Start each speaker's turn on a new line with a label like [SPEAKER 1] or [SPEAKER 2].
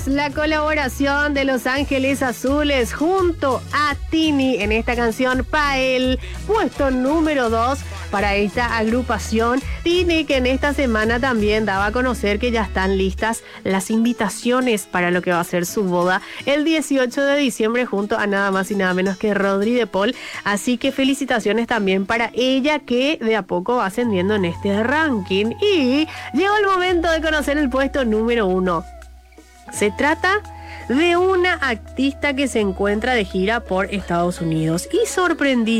[SPEAKER 1] tenemos la colaboración de Los Ángeles Azules junto a Tini en esta canción Pael, puesto número 2 para esta agrupación. Tini, que en esta semana también daba a conocer que ya están listas las invitaciones para lo que va a ser su boda el 18 de diciembre junto a nada más y nada menos que Rodri de Paul. Así que felicitaciones también para ella, que de a poco va ascendiendo en este ranking. Y llegó el momento de conocer el puesto número 1. Se trata de una artista que se encuentra de gira por Estados Unidos y sorprendida